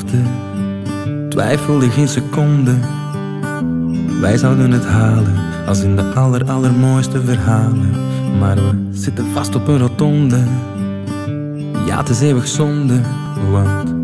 wachten, twijfelde geen seconde. Wij zouden het halen, als in de allermooiste verhalen. Maar we zitten vast op een rotonde. Ja, het is eeuwig zonde, want